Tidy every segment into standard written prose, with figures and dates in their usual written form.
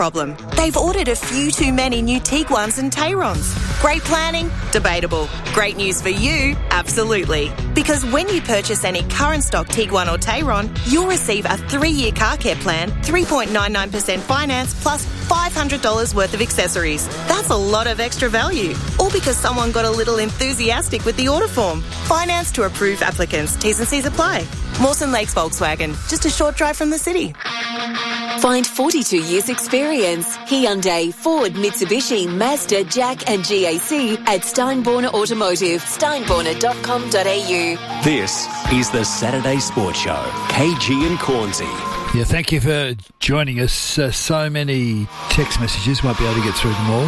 problem. They've ordered a few too many new Tiguans and Tayrons. Great planning? Debatable. Great news for you? Absolutely. Because when you purchase any current stock Tiguan or Tayron, you'll receive a 3-year car care plan, 3.99% finance, plus $500 worth of accessories. That's a lot of extra value. All because someone got a little enthusiastic with the order form. Finance to approved applicants. T's and C's apply. Mawson Lakes Volkswagen. Just a short drive from the city. Find 42 years experience. Hyundai, Ford, Mitsubishi, Mazda, Jack and GAC at Steinborner Automotive. Steinborner.com.au. This is the Saturday Sports Show. KG and Cornsey. Yeah, thank you for joining us. So many text messages, won't be able to get through them all.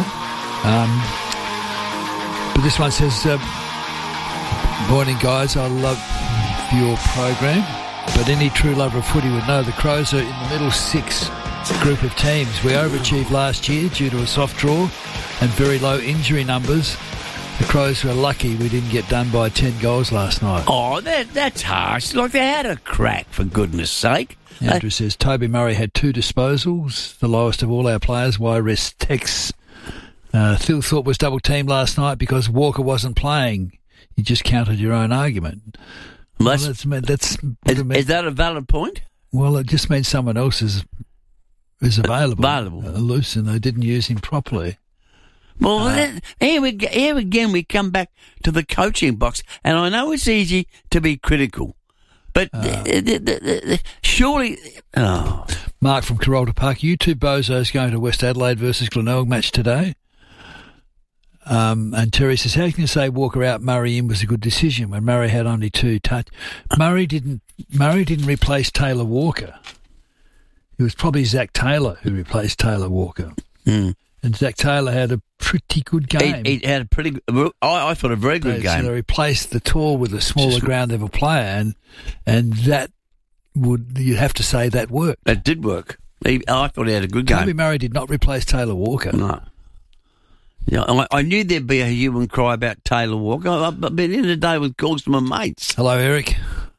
But this one says, morning guys, I love your program, but any true lover of footy would know the Crows are in the middle six group of teams. We overachieved last year due to a soft draw and very low injury numbers. The Crows were lucky we didn't get done by 10 goals last night. Oh, that's harsh. Like, they had a crack, for goodness sake. Andrew says, Toby Murray had 2 disposals, the lowest of all our players. Why rest Tex? Phil Thorpe was double-teamed last night because Walker wasn't playing. You just countered your own argument. Well, is that a valid point? Well, it just means someone else is available. Loose, and they didn't use him properly. Well, here again we come back to the coaching box, and I know it's easy to be critical, but surely... Oh. Mark from Carolta Park, you two bozos going to West Adelaide versus Glenelg match today? And Terry says, how can you say Walker out, Murray in was a good decision when Murray had only 2 touch? Murray didn't replace Taylor Walker. It was probably Zach Taylor who replaced Taylor Walker. Mm. And Zach Taylor had a pretty good game. He had a pretty. I thought a very good game. So they replaced the tall with a smaller ground level player, and that you'd have to say that worked. It did work. I thought he had a good game. Toby Murray did not replace Taylor Walker. No. Yeah, I knew there'd be a hue and cry about Taylor Walker, but at the end of the day, with calls to my mates. Hello, Eric.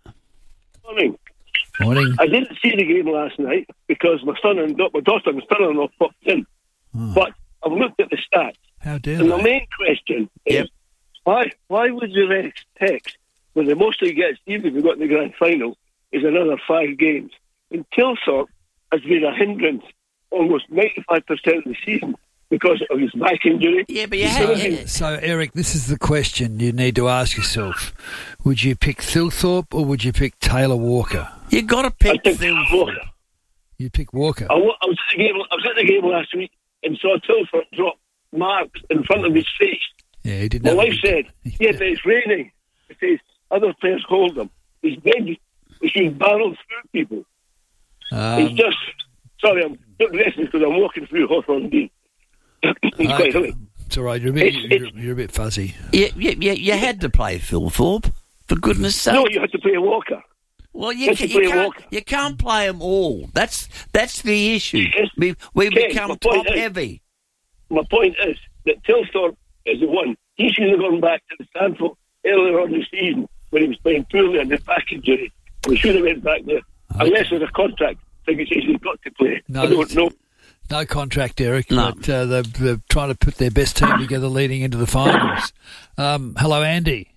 Morning. I didn't see the game last night because my daughter and son-in-law popped in. Oh. But I've looked at the stats. How dare And they? the main question is, why would the Rex text, when the most he gets, even if we got in the grand final, is another 5 games? And Tilthorpe has been a hindrance almost 95% of the season because of his back injury. Yeah, but So, Eric, this is the question you need to ask yourself. Would you pick Thilthorpe or would you pick Taylor Walker? You got to pick Thilthorpe. You pick Walker. I was at the game last week and saw Tilthorpe drop marks in front of his face. Yeah, he didn't. My wife said, but it's raining. It says other players hold them. He's big. He's barreled through people. It's just... Sorry, I'm digressing because I'm walking through Hawthorne Dean. It's quite hilly. It's all right. You're a bit fuzzy. You had to play Thilthorpe, for goodness sake. No, you had to play Walker. Well, you can't play them all. That's the issue. Yes. We become top heavy. My point is that Tilthorpe is the one. He should have gone back to the Stanford earlier on the season when he was playing poorly and the back injury. We should have went back there. Okay. Unless there's a contract, I think he's got to play. No, I don't know. No contract, Eric, no. But they're trying to put their best team together leading into the finals. Hello, Andy.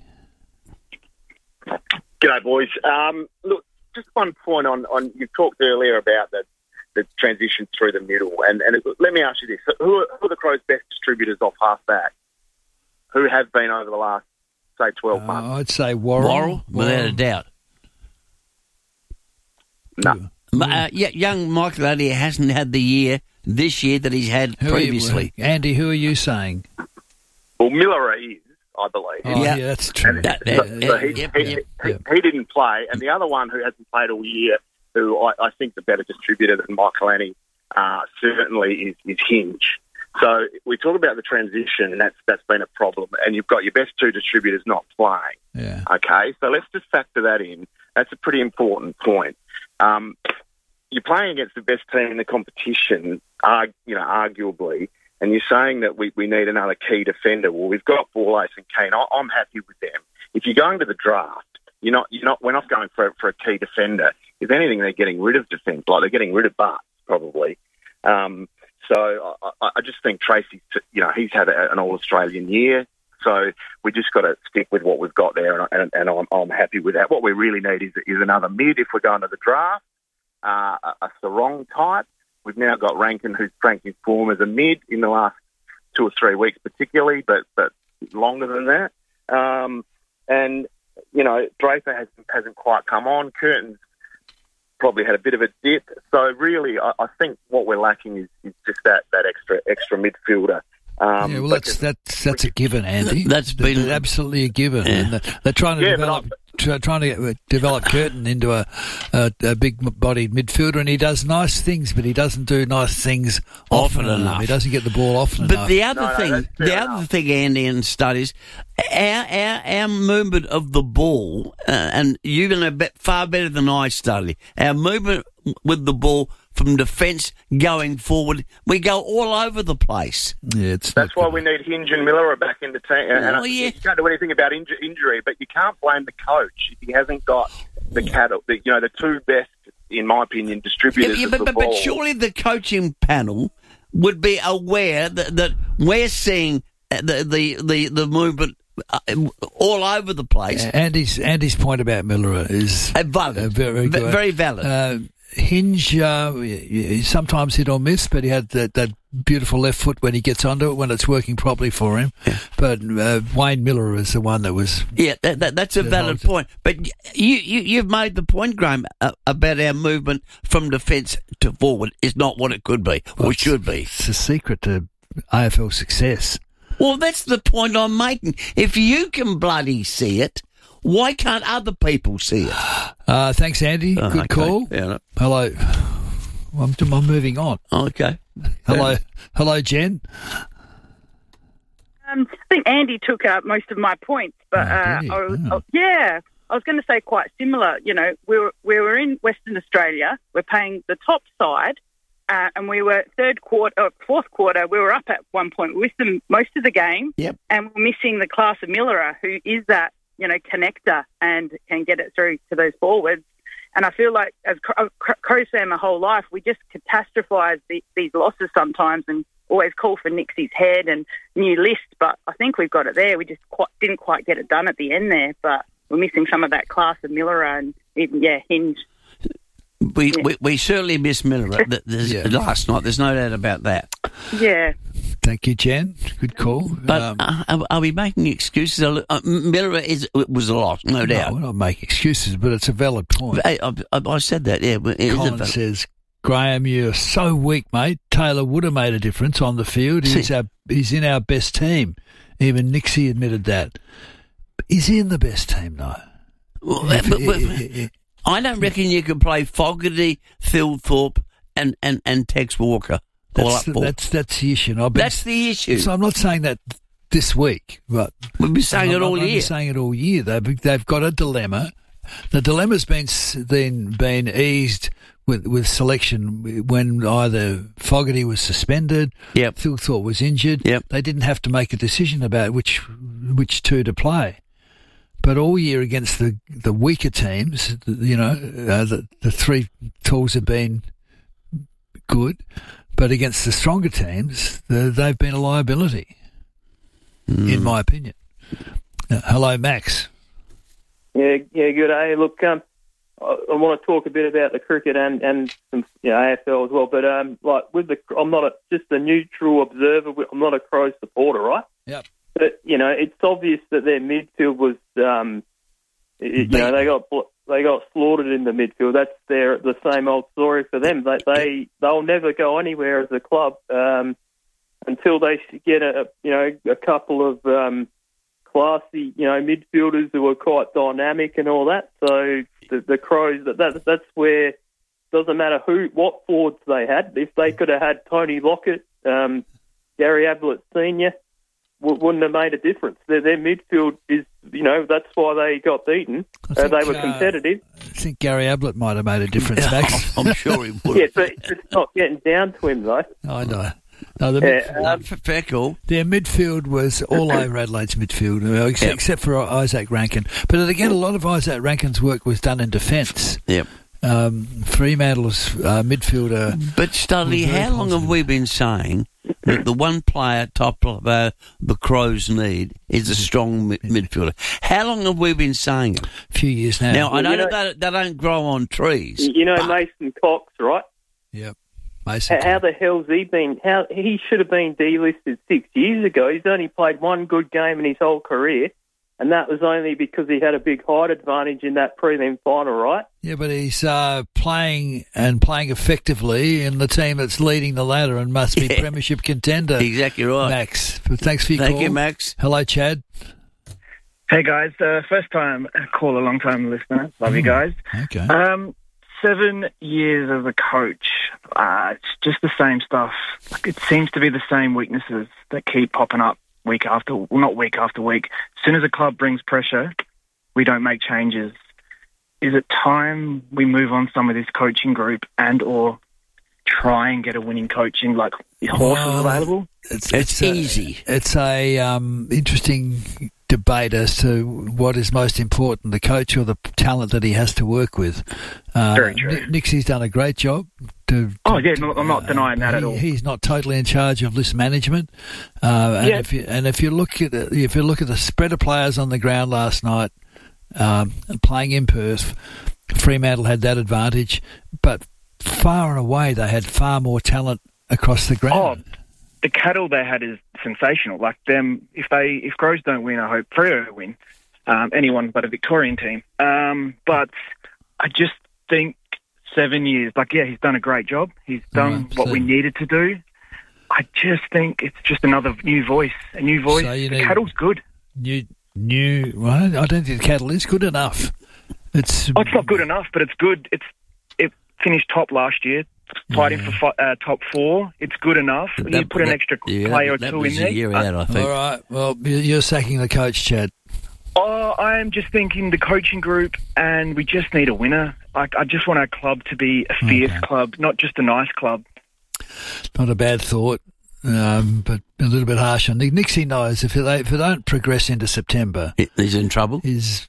G'day, boys. Look, just one point on you talked earlier about the transition through the middle, and let me ask you this: who are the Crows' best distributors off half-back? Who have been over the last, say, 12 months? I'd say Worrell. Without a doubt. No. Young Michael Addy hasn't had the year this year that he's had previously. Andy, who are you saying? Well, Miller is, I believe. Oh, yeah, that's true. He didn't play, and the other one who hasn't played all year, who I think the better distributor than Michael Annie, certainly is Hinge. So we talk about the transition, and that's been a problem. And you've got your best 2 distributors not playing. Yeah. Okay, so let's just factor that in. That's a pretty important point. You're playing against the best team in the competition, arguably, and you're saying that we need another key defender. Well, we've got Borlase and Keane. I'm happy with them. If you're going to the draft, we're not going for a key defender. If anything, they're getting rid of defence, like they're getting rid of Bart, probably. So I just think Tracy's, he's had an All-Australian year. So we just got to stick with what we've got there, and I'm happy with that. What we really need is another mid if we're going to the draft, a Sarong type. We've now got Rankin, who's cranked his form as a mid in the last 2 or 3 weeks particularly, but longer than that. And, Draper hasn't quite come on. Curtin's probably had a bit of a dip. So really, I think what we're lacking is just that extra midfielder. That's a given, Andy. That's been absolutely a given. Yeah. And they're trying to develop Curtin into a big-bodied midfielder, and he does nice things, but he doesn't do nice things often enough. He doesn't get the ball often enough. But the other thing, Andy, and studies, our movement of the ball, and you're going to bet far better than I study. Our movement with the ball from defence going forward, we go all over the place. Yeah, that's why we need Hinge and Miller back in the team. You can't do anything about injury, but you can't blame the coach if he hasn't got the two best, in my opinion, distributors of the ball. But surely the coaching panel would be aware that we're seeing the movement all over the place. Andy's point about Miller is valid, very valid. Hinge, sometimes hit or miss, but he had that beautiful left foot when he gets onto it, when it's working properly for him. Yeah. But Wayne Miller is the one that was... Yeah, that's a valid point. But you've made the point, Graham, about our movement from defence to forward is not what it could be, or should be. It's a secret to AFL success. Well, that's the point I'm making. If you can bloody see it, why can't other people see it? Thanks, Andy. Good call. Yeah. Hello. I'm moving on. Okay. Hello, Jen. I think Andy took up most of my points, but I was going to say quite similar. We were in Western Australia. We're paying the top side, and we were fourth quarter. We were up at one point with them most of the game, and we're missing the class of Miller, who is that connector and can get it through to those forwards. And I feel like as Crows fan my whole life, we just catastrophise these losses sometimes and always call for Nixie's head and new list. But I think we've got it there. We just didn't quite get it done at the end there. But we're missing some of that class of Miller and even, Hinge. We certainly missed Miller last night. There's no doubt about that. Yeah. Thank you, Jen. Good call. But are we making excuses? Miller was a loss, no doubt. No, we're not making excuses, but it's a valid point. I said that, yeah. Colin says, Graham, you're so weak, mate. Taylor would have made a difference on the field. He's in our best team. Even Nixie admitted that. Is he in the best team, though? I don't reckon you can play Fogarty, Thilthorpe, and Tex Walker. That's the issue. That's the issue. So I'm not saying that this week, but we've been saying it all year. I've been saying it all year. They've got a dilemma. The dilemma's been eased with selection when either Fogarty was suspended, Thilthorpe was injured. They didn't have to make a decision about which two to play. But all year against the weaker teams, the three tools have been good. But against the stronger teams, they've been a liability, in my opinion. Hello, Max. Yeah, good. Hey, look, I want to talk a bit about the cricket and some AFL as well. But I'm not just a neutral observer. I'm not a Crows supporter, right? Yep. But it's obvious that their midfield was, they got slaughtered in the midfield. That's the same old story for them. They'll never go anywhere as a club until they get a couple of classy midfielders who are quite dynamic and all that. So the Crows that's where it doesn't matter what forwards they had. If they could have had Tony Lockett, Gary Ablett Senior, wouldn't have made a difference. Their midfield is, that's why they got beaten. They were competitive. I think Gary Ablett might have made a difference, Max. I'm sure he would. Yeah, but it's not getting down to him, though. I know. No, fair call. Their midfield was all over Adelaide's midfield, except for Isaac Rankin. But again, a lot of Isaac Rankin's work was done in defence. Yep. Fremantle's midfielder. But Studley, how long have we been saying that the one player top of the Crows need is a strong midfielder? How long have we been saying it? A few years now. Now, I know that they don't grow on trees. You know Mason Cox, right? Yep. Mason How the hell's he been? He should have been delisted 6 years ago. He's only played one good game in his whole career, and that was only because he had a big height advantage in that prelim final, right? Yeah, but he's playing effectively in the team that's leading the ladder and must be premiership contender. Exactly right. Max, thanks for your call. Thank you, Max. Hello, Chad. Hey, guys. First time caller, long time listener. Love you guys. Okay. 7 years as a coach. It's just the same stuff. It seems to be the same weaknesses that keep popping up not week after week. As soon as a club brings pressure, we don't make changes. Is it time we move on some of this coaching group and or try and get a winning coaching like horses available? It's easy. It's a interesting debate as to what is most important, the coach or the talent that he has to work with. Very true. Nixie's done a great job. I'm not denying that at all. He's not totally in charge of list management. If you look at the spread of players on the ground last night, playing in Perth, Fremantle had that advantage, but far and away they had far more talent across the ground. Oh, the cattle they had is sensational. Like them, if Crows don't win, I hope Freo win. Anyone but a Victorian team. But I just think 7 years, he's done a great job. He's done what we needed to do. I just think it's just another new voice. A new voice. So the cattle's good. Well, I don't think the cattle is good enough. It's not good enough, but it's good. It finished top last year. Fighting for top four, it's good enough. You put an extra player or two in there. Year out, I think. All right. Well, you're sacking the coach, Chad. I am just thinking the coaching group, and we just need a winner. I just want our club to be a fierce club, not just a nice club. Not a bad thought, but a little bit harsh on Nick. Nixie knows if they don't progress into September, he's in trouble. His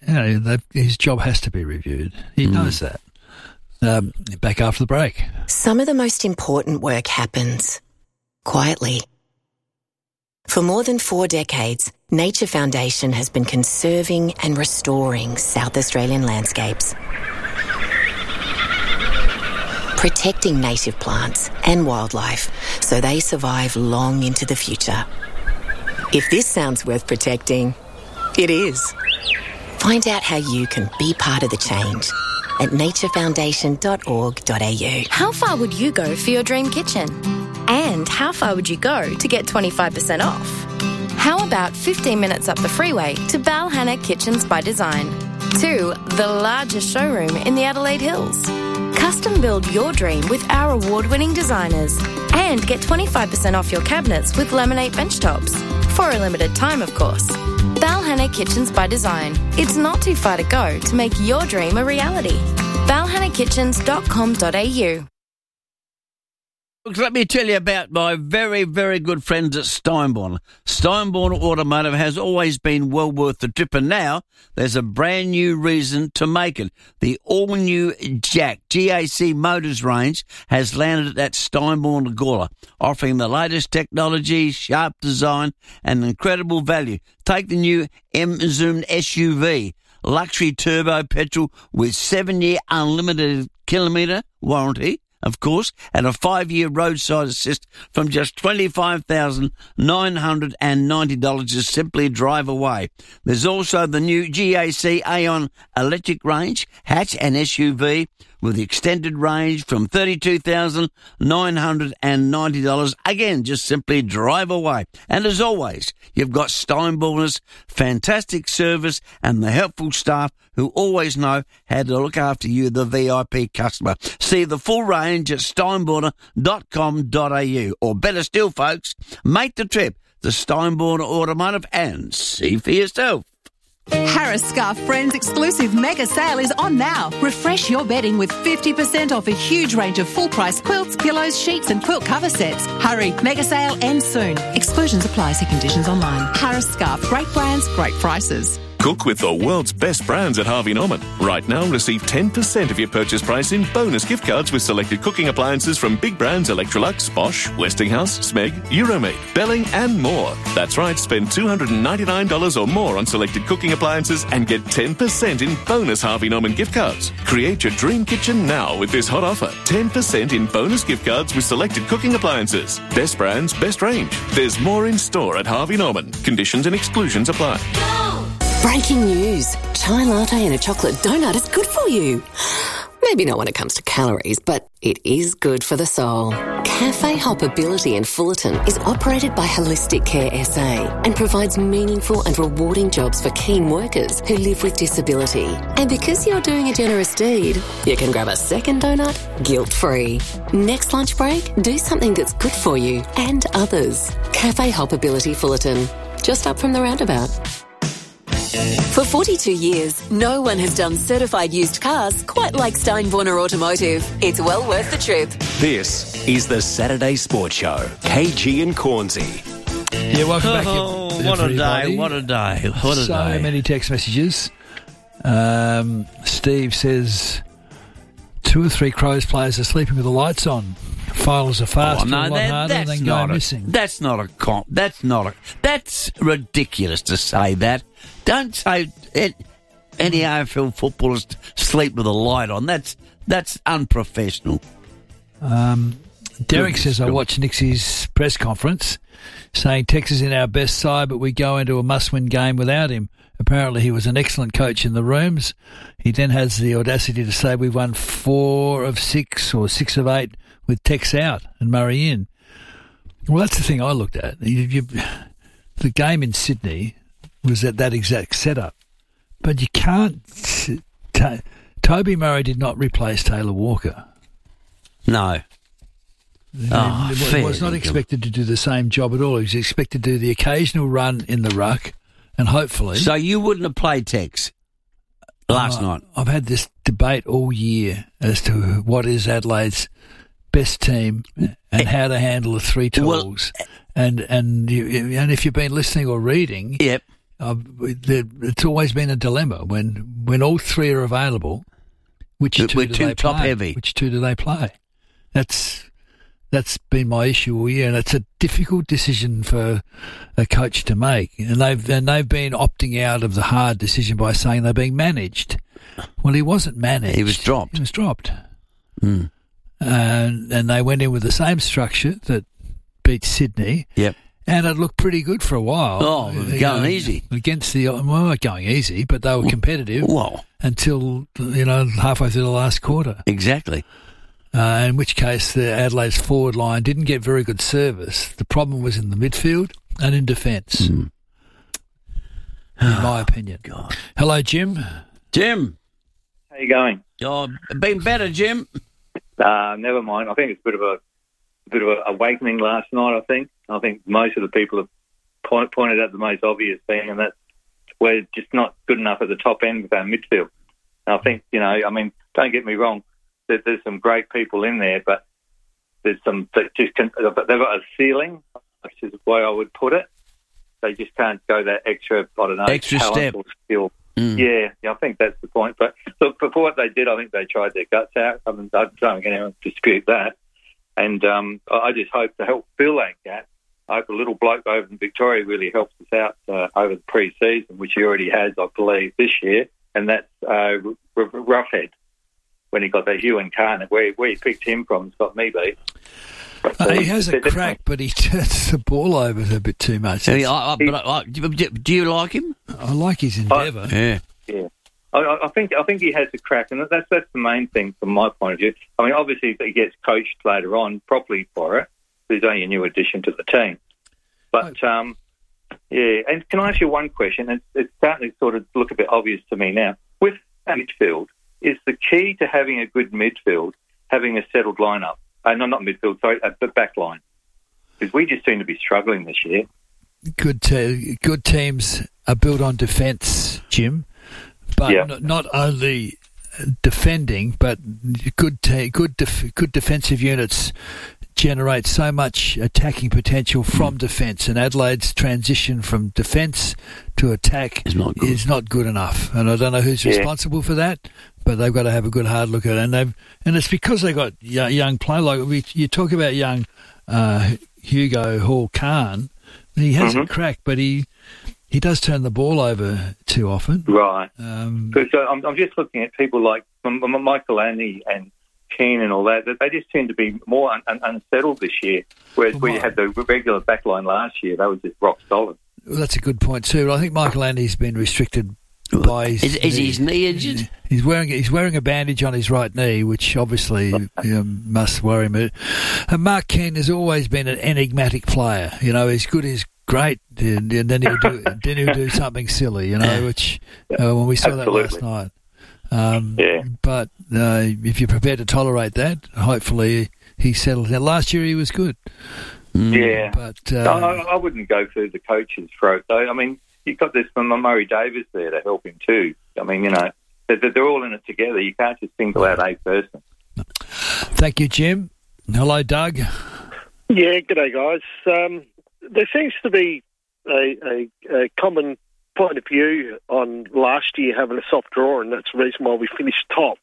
job has to be reviewed. He knows that. Back after the break. Some of the most important work happens quietly. For more than 4 decades, Nature Foundation has been conserving and restoring South Australian landscapes, protecting native plants and wildlife so they survive long into the future. If this sounds worth protecting, it is. Find out how you can be part of the change at naturefoundation.org.au. How far would you go for your dream kitchen? And how far would you go to get 25% off? How about 15 minutes up the freeway to Balhanna Kitchens by Design, to the largest showroom in the Adelaide Hills? Custom build your dream with our award-winning designers and get 25% off your cabinets with laminate bench tops. For a limited time, of course. Balhanna Kitchens by Design. It's not too far to go to make your dream a reality. balhannakitchens.com.au. Look, let me tell you about my very, very good friends at Steinborn. Steinborn Automotive has always been well worth the trip, and now there's a brand new reason to make it. The all-new GAC Motors range has landed at Steinborn Gawler, offering the latest technology, sharp design, and incredible value. Take the new M-Zoom SUV, luxury turbo petrol with 7-year unlimited kilometre warranty, of course, and a 5-year roadside assist from just $25,990 to simply drive away. There's also the new GAC Aeon electric range, hatch and SUV, with extended range from $32,990. Again, just simply drive away. And as always, you've got Steinborn's fantastic service and the helpful staff who always know how to look after you, the VIP customer. See the full range at steinborner.com.au. Or better still, folks, make the trip to Steinborn Automotive and see for yourself. Harris Scarf Friends exclusive mega sale is on now. Refresh your bedding with 50% off a huge range of full-price quilts, pillows, sheets and quilt cover sets. Hurry, mega sale ends soon. Exclusions apply. See conditions online. Harris Scarf. Great brands, great prices. Cook with the world's best brands at Harvey Norman. Right now, receive 10% of your purchase price in bonus gift cards with selected cooking appliances from big brands Electrolux, Bosch, Westinghouse, Smeg, Euromaid, Belling and more. That's right, spend $299 or more on selected cooking appliances and get 10% in bonus Harvey Norman gift cards. Create your dream kitchen now with this hot offer. 10% in bonus gift cards with selected cooking appliances. Best brands, best range. There's more in store at Harvey Norman. Conditions and exclusions apply. Breaking news. Chai latte and a chocolate donut is good for you. Maybe not when it comes to calories, but it is good for the soul. Cafe Hoppability in Fullerton is operated by Holistic Care SA and provides meaningful and rewarding jobs for keen workers who live with disability. And because you're doing a generous deed, you can grab a second donut guilt-free. Next lunch break, do something that's good for you and others. Cafe Hoppability Fullerton, just up from the roundabout. For 42 years, no one has done certified used cars quite like Steinborner Automotive. It's well worth the trip. This is the Saturday Sports Show. KG and Cornsey. Yeah, welcome back. What a day, what a day, what a so day. So many text messages. Steve says 2 or 3 Crows players are sleeping with the lights on. Finals are faster, a lot harder than going missing. That's not a comp. That's ridiculous to say that. Don't say any AFL footballers sleep with a light on. That's unprofessional. Derek says, I watched Nixie's press conference saying Texas is in our best side, but we go into a must-win game without him. Apparently he was an excellent coach in the rooms. He then has the audacity to say we've won 4 of 6 or 6 of 8 with Tex out and Murray in. Well, that's the thing I looked at. The game in Sydney was at that exact setup. But you can't... Toby Murray did not replace Taylor Walker. No. He was not expected to do the same job at all. He was expected to do the occasional run in the ruck and hopefully... So you wouldn't have played Tex last night? I've had this debate all year as to what is Adelaide's best team and how to handle the 3 tools. And if you've been listening or reading... Yep. It's always been a dilemma when all 3 are available. Which 2 do they top play? heavy. Which 2 do they play? That's been my issue all year, and it's a difficult decision for a coach to make. And they've been opting out of the hard decision by saying they're being managed. Well, he wasn't managed. He was dropped. He was dropped. Mm. And they went in with the same structure that beat Sydney. Yep. And it looked pretty good for a while. Oh, going easy. Against not going easy, but they were competitive until, halfway through the last quarter. Exactly. In which case the Adelaide's forward line didn't get very good service. The problem was in the midfield and in defence, in my opinion. God. Hello, Jim. Jim. How you going? Oh, been better, Jim. Never mind. I think it's a bit of a awakening last night, I think most of the people have pointed out the most obvious thing, and that's we're just not good enough at the top end with our midfield. And I think, don't get me wrong, there's some great people in there, but there's some that just they've got a ceiling, which is the way I would put it. They just can't go that extra extra talent step or skill. Yeah, I think that's the point. But look, for what they did, I think they tried their guts out. I don't think anyone dispute that. And I just hope to help fill that gap. I hope the little bloke over in Victoria really helps us out over the pre-season, which he already has, I believe, this year. And that's Roughhead, when he got that Hugh Incarnate, where he picked him from, it's got me beat. He has a crack, but he turns the ball over a bit too much. Do you like him? I like his endeavour. Yeah. I think he has a crack, and that's the main thing from my point of view. I mean, obviously, if he gets coached later on properly for it, there's only a new addition to the team. But, and can I ask you one question? It's starting to sort of look a bit obvious to me now. With midfield, is the key to having a good midfield having a settled lineup? No, not midfield, sorry, the back line. Because we just seem to be struggling this year. Good teams are built on defence, Jim. But not only defending, but good defensive units generate so much attacking potential from defence. And Adelaide's transition from defence to attack is not good enough. And I don't know who's responsible for that, but they've got to have a good hard look at it. And it's because they got young players. Like you talk about young Hugo Hall-Khan. He has a crack, but he does turn the ball over too often. Right. So I'm just looking at people like Michael Andy and Keane and all that. They just tend to be more unsettled this year, whereas we had the regular backline last year. They were just rock solid. Well, that's a good point too. I think Michael Andy's been restricted by his Is his knee injured? He's wearing a bandage on his right knee, which obviously must worry him. Mark Keane has always been an enigmatic player. You know, he's good, he's great, and then he'll do something silly. You know, which when we saw that last night. But if you're prepared to tolerate that, hopefully he settles down. Last year he was good. Yeah, but I wouldn't go through the coach's throat though. I mean, you've got this from Murray Davis there to help him too. I mean, you know, they're all in it together. You can't just single out a person. Thank you, Jim. Hello, Doug. Yeah, g'day, guys. There seems to be a common point of view on last year having a soft draw, and that's the reason why we finished top.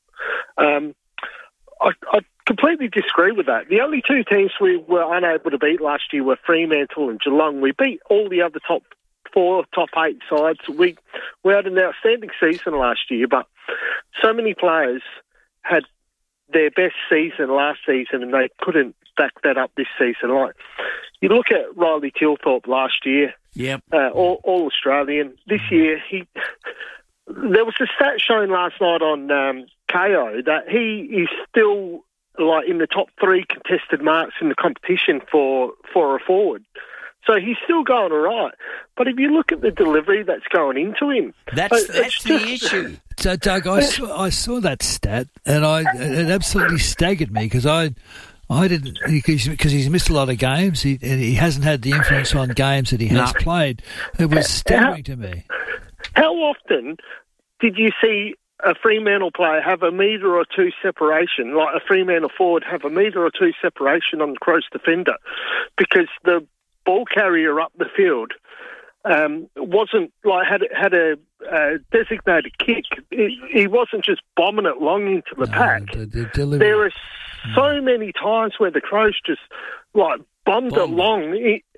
I completely disagree with that. The only two teams we were unable to beat last year were Fremantle and Geelong. We beat all the other top 4, top 8 sides. We had an outstanding season last year, but so many players had their best season last season and they couldn't back that up this season. Like, you look at Riley Tilthorpe last year, all Australian. This year, there was a stat shown last night on KO that he is still like in the top 3 contested marks in the competition for a forward. So he's still going all right. But if you look at the delivery that's going into him... That's the issue. So, Doug, I saw that stat, and it absolutely staggered me because I didn't... Because he's missed a lot of games, he hasn't had the influence on games that he has played. It was staggering to me. How often did you see a Fremantle player have a metre or 2 separation, like a Fremantle forward have a metre or 2 separation on the Crows defender? Because the ball carrier up the field wasn't like had a designated kick. He wasn't just bombing it long into the pack. There are so many times where the Crows just like bombed it long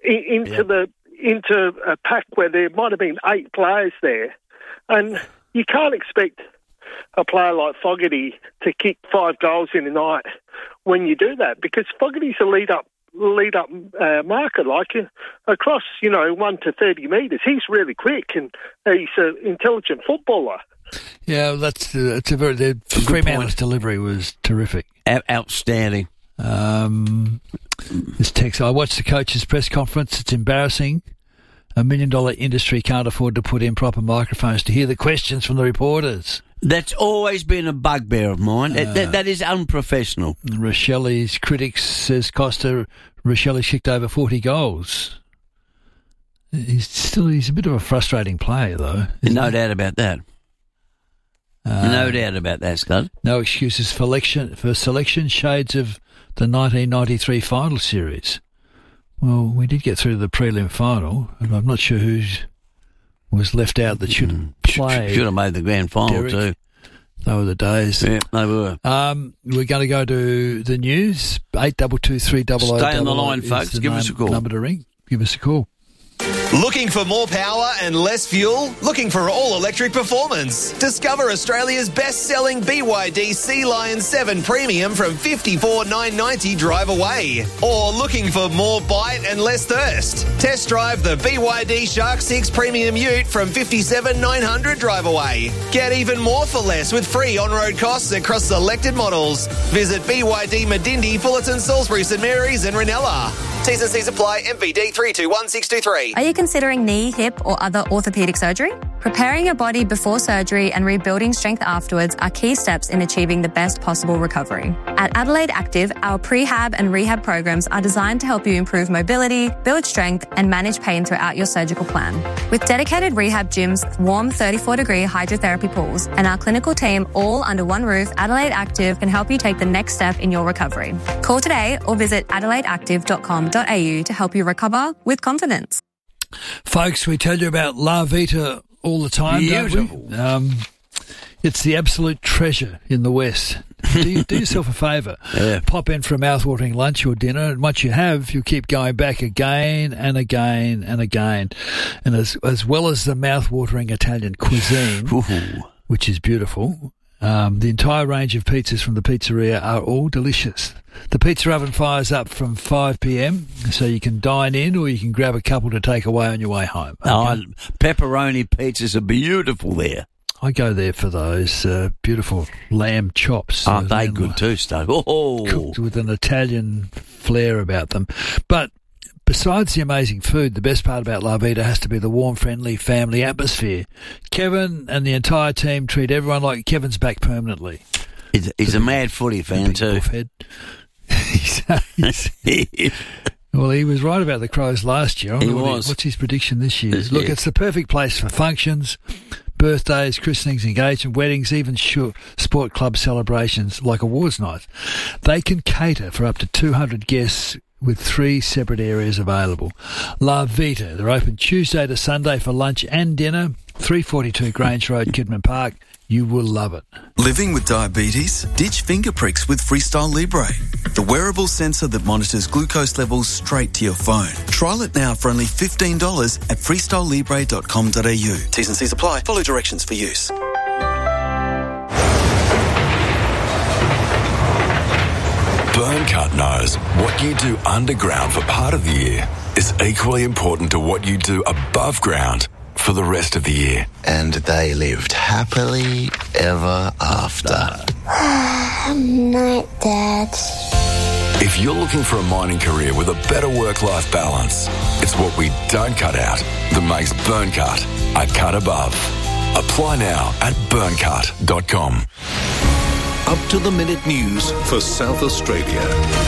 into a pack where there might have been 8 players there, and you can't expect a player like Fogarty to kick 5 goals in a night when you do that, because Fogarty's a lead up marker, like across 1 to 30 metres. He's really quick and he's an intelligent footballer. Yeah, the Fremantle's delivery was terrific, outstanding. This text: I watched the coach's press conference. It's embarrassing. $1 million industry can't afford to put in proper microphones to hear the questions from the reporters. That's always been a bugbear of mine. That is unprofessional. Rochelli's critics says Costa. Rochelli's kicked over 40 goals. He's a bit of a frustrating player, though. No doubt about that. No doubt about that, Scott. No excuses for selection. Shades of the 1993 final series. Well, we did get through the prelim final, and I'm not sure who was left out that should have played. Should have made the grand final, Derek. too. They were the days. Yeah, they were. We're going to go to the news. 822300. Stay on the line, folks. Give us a call. Number to ring. Give us a call. Looking for more power and less fuel? Looking for all-electric performance? Discover Australia's best-selling BYD Sea Lion 7 Premium from $54,990 drive away. Or looking for more bite and less thirst? Test drive the BYD Shark 6 Premium Ute from $57,900 drive away. Get even more for less with free on-road costs across selected models. Visit BYD Medindi, Fullerton, Salisbury, St Mary's and Ranella. T's and C's apply. MVD 321623. Are you considering knee, hip or other orthopaedic surgery? Preparing your body before surgery and rebuilding strength afterwards are key steps in achieving the best possible recovery. At Adelaide Active, our prehab and rehab programs are designed to help you improve mobility, build strength and manage pain throughout your surgical plan. With dedicated rehab gyms, warm 34-degree hydrotherapy pools and our clinical team all under one roof, Adelaide Active can help you take the next step in your recovery. Call today or visit adelaideactive.com.au to help you recover with confidence. Folks, we tell you about La Vita all the time, Beautiful. don't we? It's the absolute treasure in the West. Do yourself a favour. Yeah. Pop in for a mouth-watering lunch or dinner, and once you have, you'll keep going back again and again and again. And as well as the mouth-watering Italian cuisine, which is beautiful, the entire range of pizzas from the pizzeria are all delicious. The pizza oven fires up from 5 p.m, so you can dine in or you can grab a couple to take away on your way home. Okay? Oh, pepperoni pizzas are beautiful there. I go there for those beautiful lamb chops. Aren't they good too, Stoke? Oh. Cooked with an Italian flair about them. But besides the amazing food, the best part about La Vita has to be the warm, friendly family atmosphere. Kevin and the entire team treat everyone like Kevin's back permanently. He's a mad footy fan too. Well, he was right about the Crows last year. He was. What's his prediction this year? Look, it's the perfect place for functions, birthdays, christenings, engagement, weddings, even sport club celebrations like awards nights. They can cater for up to 200 guests with 3 separate areas available. La Vita, they're open Tuesday to Sunday for lunch and dinner, 342 Grange Road, Kidman Park. You will love it. Living with diabetes? Ditch finger pricks with Freestyle Libre, the wearable sensor that monitors glucose levels straight to your phone. Trial it now for only $15 at freestylelibre.com.au. T's and C's apply. Follow directions for use. Burncut knows what you do underground for part of the year is equally important to what you do above ground for the rest of the year. And they lived happily ever after. Night, Dad. If you're looking for a mining career with a better work-life balance, it's what we don't cut out that makes Burncut a cut above. Apply now at burncut.com. Up-to-the-minute news for South Australia.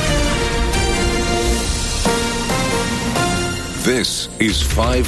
This is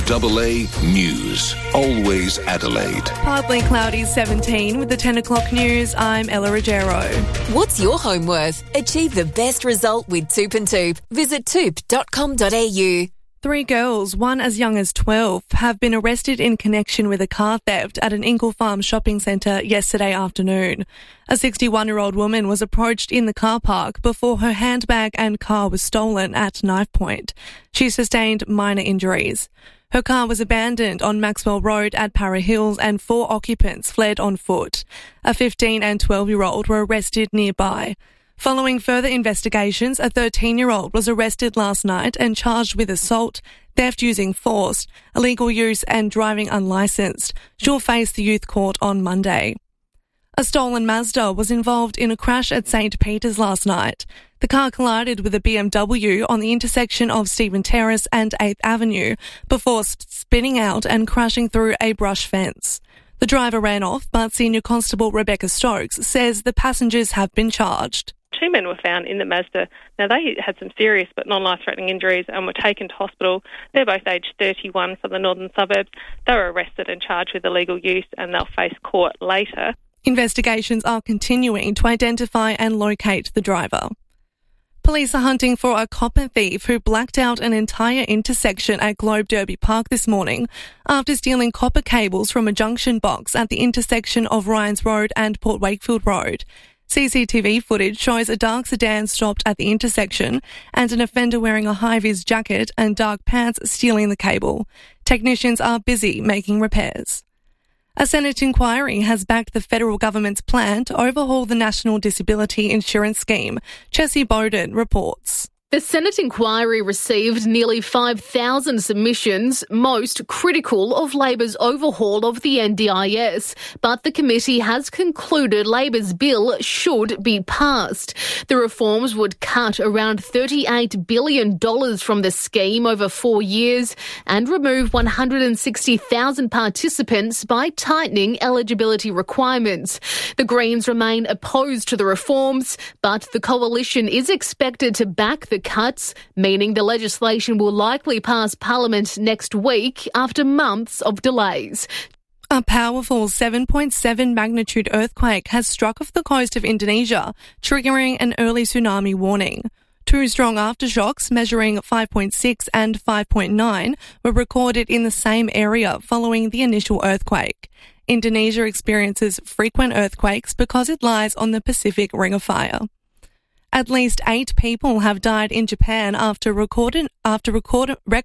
5AA News. Always Adelaide. Partly cloudy 17 with the 10 o'clock news. I'm Ella Ruggiero. What's your home worth? Achieve the best result with Toop and Toop. Visit toop.com.au. 3 girls, one as young as 12, have been arrested in connection with a car theft at an Inkle Farm shopping centre yesterday afternoon. A 61-year-old woman was approached in the car park before her handbag and car was stolen at knife point. She sustained minor injuries. Her car was abandoned on Maxwell Road at Para Hills and 4 occupants fled on foot. A 15 and 12-year-old were arrested nearby. Following further investigations, a 13-year-old was arrested last night and charged with assault, theft using force, illegal use and driving unlicensed. She'll face the youth court on Monday. A stolen Mazda was involved in a crash at St. Peter's last night. The car collided with a BMW on the intersection of Stephen Terrace and 8th Avenue before spinning out and crashing through a brush fence. The driver ran off, but Senior Constable Rebecca Stokes says the passengers have been charged. 2 men were found in the Mazda. Now, they had some serious but non-life-threatening injuries and were taken to hospital. They're both aged 31 from the northern suburbs. They were arrested and charged with illegal use and they'll face court later. Investigations are continuing to identify and locate the driver. Police are hunting for a copper thief who blacked out an entire intersection at Globe Derby Park this morning after stealing copper cables from a junction box at the intersection of Ryans Road and Port Wakefield Road. CCTV footage shows a dark sedan stopped at the intersection and an offender wearing a high-vis jacket and dark pants stealing the cable. Technicians are busy making repairs. A Senate inquiry has backed the federal government's plan to overhaul the National Disability Insurance Scheme. Jessie Bowden reports. The Senate inquiry received nearly 5,000 submissions, most critical of Labor's overhaul of the NDIS. But the committee has concluded Labor's bill should be passed. The reforms would cut around $38 billion from the scheme over 4 years and remove 160,000 participants by tightening eligibility requirements. The Greens remain opposed to the reforms, but the coalition is expected to back the cuts, meaning the legislation will likely pass Parliament next week after months of delays. A powerful 7.7 magnitude earthquake has struck off the coast of Indonesia, triggering an early tsunami warning. Two strong aftershocks measuring 5.6 and 5.9 were recorded in the same area following the initial earthquake. Indonesia experiences frequent earthquakes because it lies on the Pacific Ring of Fire. At least 8 people have died in Japan after record